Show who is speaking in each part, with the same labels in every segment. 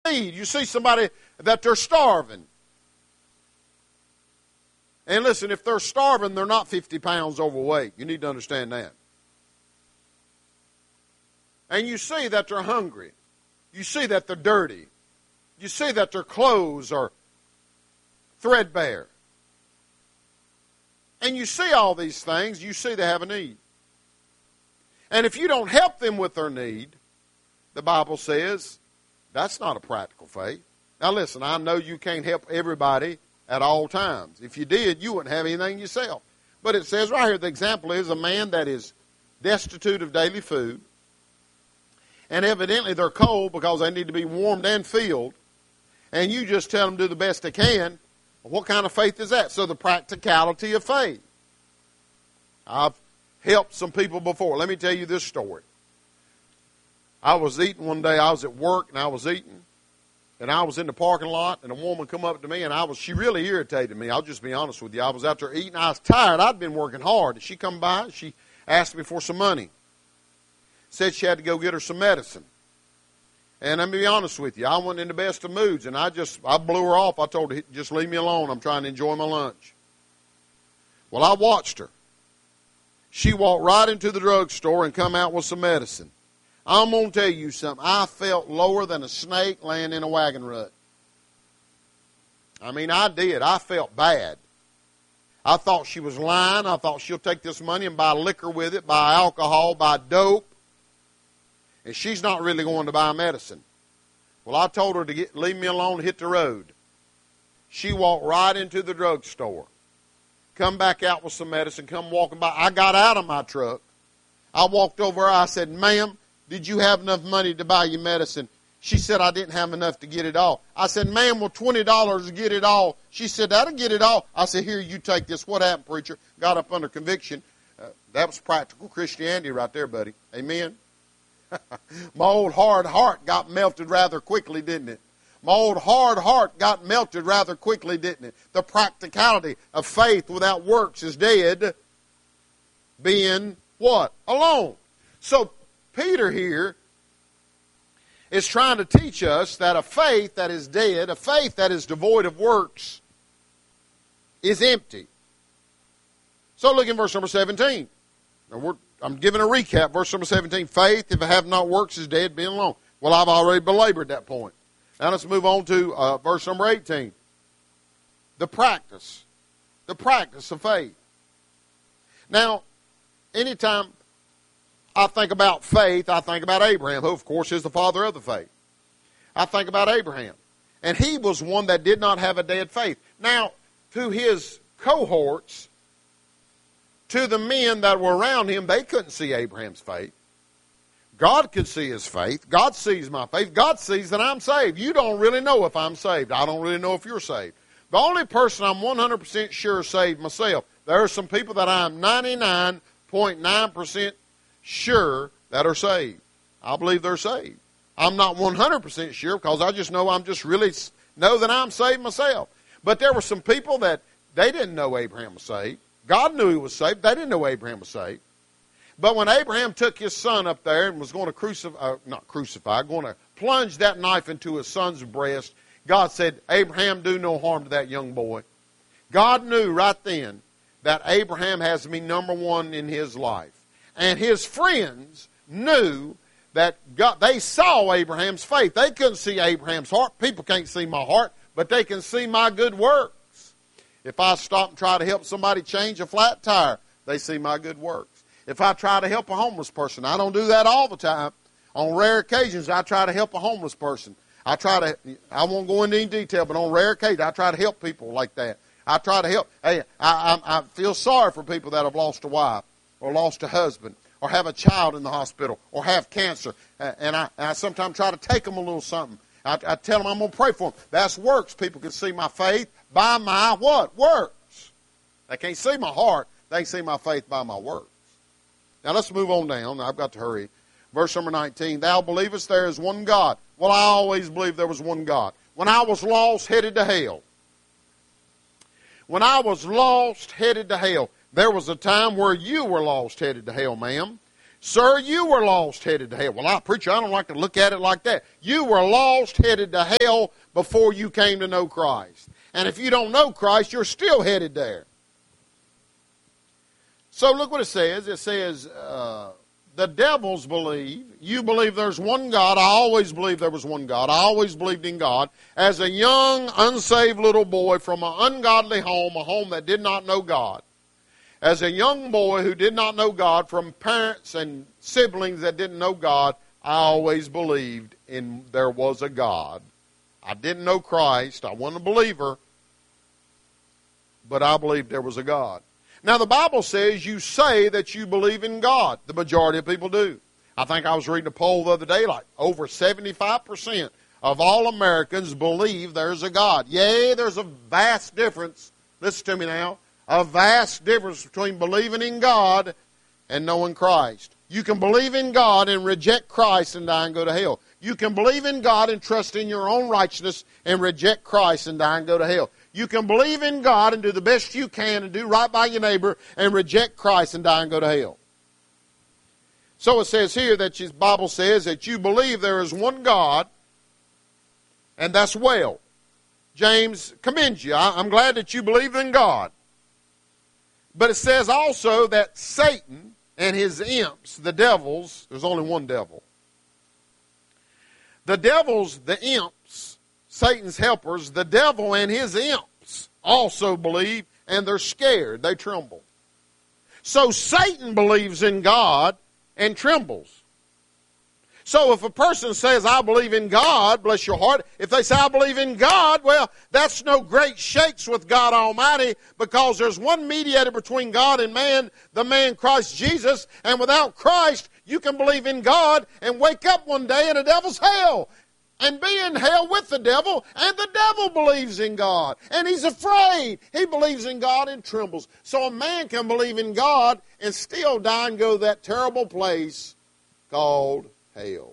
Speaker 1: need. You see somebody that they're starving. And listen, if they're starving, they're not 50 pounds overweight. You need to understand that. And you see that they're hungry. You see that they're dirty. You see that their clothes are threadbare. And you see all these things. You see they have a need. And if you don't help them with their need, the Bible says, that's not a practical faith. Now listen, I know you can't help everybody at all times. If you did, you wouldn't have anything yourself. But it says right here, the example is a man that is destitute of daily food, and evidently they're cold because they need to be warmed and filled, and you just tell them to do the best they can. What kind of faith is that? So the practicality of faith. I've helped some people before. Let me tell you this story. I was eating one day. I was at work, and I was eating. And I was in the parking lot, and a woman come up to me, and she really irritated me. I'll just be honest with you. I was out there eating. I was tired. I'd been working hard. And she come by, and she asked me for some money. Said she had to go get her some medicine. And let me be honest with you. I wasn't in the best of moods, and I blew her off. I told her, just leave me alone. I'm trying to enjoy my lunch. Well, I watched her. She walked right into the drugstore and come out with some medicine. I'm going to tell you something. I felt lower than a snake laying in a wagon rut. I mean, I did. I felt bad. I thought she was lying. I thought she'll take this money and buy liquor with it, buy alcohol, buy dope. And she's not really going to buy medicine. Well, I told her to leave me alone and hit the road. She walked right into the drugstore. Come back out with some medicine, come walking by. I got out of my truck. I walked over her. I said, ma'am, did you have enough money to buy your medicine? She said, I didn't have enough to get it all. I said, ma'am, will $20 get it all? She said, that'll get it all. I said, here, you take this. What happened, preacher? Got up under conviction. That was practical Christianity right there, buddy. Amen? My old hard heart got melted rather quickly, didn't it? My old hard heart got melted rather quickly, didn't it? The practicality of faith without works is dead, being what? Alone. So Peter here is trying to teach us that a faith that is dead, a faith that is devoid of works, is empty. So look in verse number 17. Now I'm giving a recap. Verse number 17, faith, if it have not works, is dead, being alone. Well, I've already belabored that point. Now let's move on to verse number 18. The practice of faith. Now, anytime I think about faith, I think about Abraham, who of course is the father of the faith. I think about Abraham. And he was one that did not have a dead faith. Now, to his cohorts, to the men that were around him, they couldn't see Abraham's faith. God could see his faith. God sees my faith. God sees that I'm saved. You don't really know if I'm saved. I don't really know if you're saved. The only person I'm 100% sure saved myself. There are some people that I'm 99.9% sure that are saved. I believe they're saved. I'm not 100% sure because I just know really know that I'm saved myself. But there were some people that they didn't know Abraham was saved. God knew he was saved. They didn't know Abraham was saved. But when Abraham took his son up there and was going to going to plunge that knife into his son's breast, God said, Abraham, do no harm to that young boy. God knew right then that Abraham has to be number one in his life. And his friends knew that they saw Abraham's faith. They couldn't see Abraham's heart. People can't see my heart, but they can see my good works. If I stop and try to help somebody change a flat tire, they see my good works. If I try to help a homeless person, I don't do that all the time. On rare occasions, I try to help a homeless person. I won't go into any detail, but on rare occasions, I try to help people like that. I try to help. Hey, I feel sorry for people that have lost a wife or lost a husband or have a child in the hospital or have cancer. And I sometimes try to take them a little something. I tell them I'm going to pray for them. That's works. People can see my faith by my what? Works. They can't see my heart. They can see my faith by my works. Now let's move on down. I've got to hurry. Verse number 19. Thou believest there is one God. Well, I always believed there was one God. When I was lost, headed to hell. When I was lost, headed to hell. There was a time where you were lost, headed to hell, ma'am. Sir, you were lost, headed to hell. Well, preacher, I don't like to look at it like that. You were lost, headed to hell before you came to know Christ. And if you don't know Christ, you're still headed there. So look what it says. It says, the devils believe. You believe there's one God. I always believed there was one God. I always believed in God. As a young, unsaved little boy from an ungodly home, a home that did not know God. As a young boy who did not know God, from parents and siblings that didn't know God, I always believed there was a God. I didn't know Christ. I wasn't a believer. But I believed there was a God. Now, the Bible says you say that you believe in God. The majority of people do. I think I was reading a poll the other day, like over 75% of all Americans believe there's a God. Yea, there's a vast difference. Listen to me now. A vast difference between believing in God and knowing Christ. You can believe in God and reject Christ and die and go to hell. You can believe in God and trust in your own righteousness and reject Christ and die and go to hell. You can believe in God and do the best you can and do right by your neighbor and reject Christ and die and go to hell. So it says here that the Bible says that you believe there is one God, and that's well. James commends you. I'm glad that you believe in God. But it says also that Satan and his imps, the devils, there's only one devil. The devils, the imps, Satan's helpers, the devil and his imps also believe, and they're scared. They tremble. So Satan believes in God and trembles. So if a person says, I believe in God, bless your heart, if they say, I believe in God, well, that's no great shakes with God Almighty, because there's one mediator between God and man, the man Christ Jesus, and without Christ, you can believe in God and wake up one day in a devil's hell and be in hell with the devil, and the devil believes in God, and he's afraid. He believes in God and trembles. So a man can believe in God and still die and go to that terrible place called hell.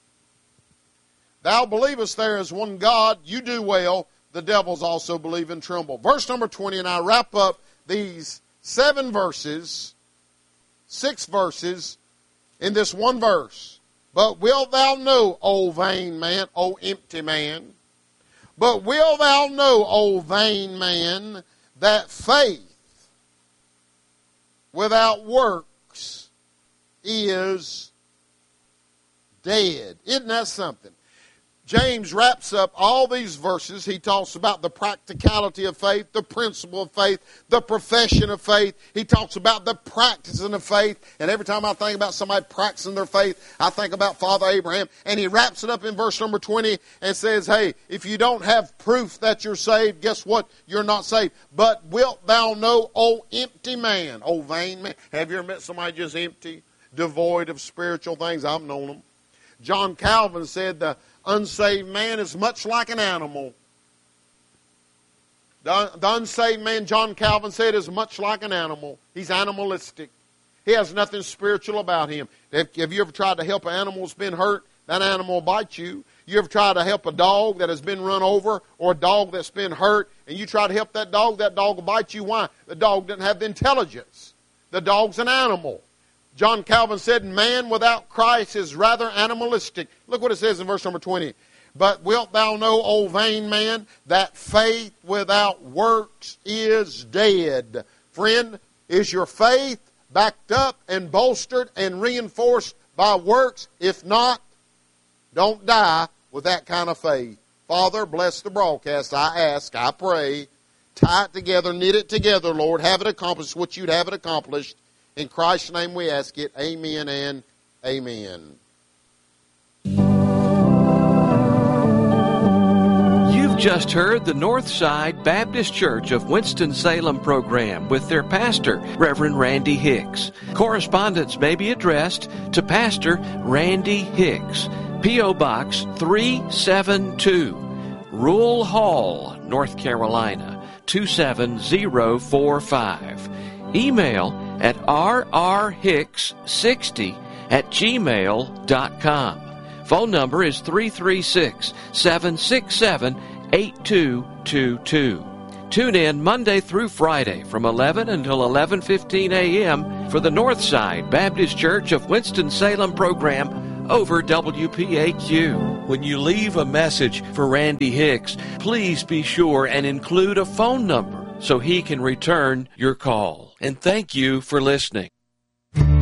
Speaker 1: Thou believest there is one God, you do well. The devils also believe and tremble. Verse number 20, and I wrap up these 6 verses, in this one verse. But wilt thou know, O vain man, O empty man, but wilt thou know, O vain man, that faith without works is dead. Isn't that something? James wraps up all these verses. He talks about the practicality of faith, the principle of faith, the profession of faith. He talks about the practicing of faith. And every time I think about somebody practicing their faith, I think about Father Abraham. And he wraps it up in verse number 20 and says, hey, if you don't have proof that you're saved, guess what? You're not saved. But wilt thou know, O empty man, O vain man. Have you ever met somebody just empty, devoid of spiritual things? I've known them. John Calvin said the unsaved man is much like an animal. The unsaved man, John Calvin said, is much like an animal. He's animalistic. He has nothing spiritual about him. Have you ever tried to help an animal that's been hurt? That animal will bite you. You ever tried to help a dog that has been run over, or a dog that's been hurt, and you try to help that dog will bite you? Why? The dog doesn't have the intelligence. The dog's an animal. John Calvin said, man without Christ is rather animalistic. Look what it says in verse number 20. But wilt thou know, O vain man, that faith without works is dead. Friend, is your faith backed up and bolstered and reinforced by works? If not, don't die with that kind of faith. Father, bless the broadcast. I ask, I pray, tie it together, knit it together, Lord. Have it accomplished what you'd have it accomplished. In Christ's name we ask it. Amen and amen.
Speaker 2: You've just heard the Northside Baptist Church of Winston-Salem program with their pastor, Reverend Randy Hicks. Correspondence may be addressed to Pastor Randy Hicks, P.O. Box 372, Rule Hall, North Carolina, 27045. Email at rrhicks60@gmail.com. Phone number is 336-767-8222. Tune in Monday through Friday from 11 until 11:15 a.m. for the Northside Baptist Church of Winston-Salem program over WPAQ. When you leave a message for Randy Hicks, please be sure and include a phone number so he can return your call. And thank you for listening.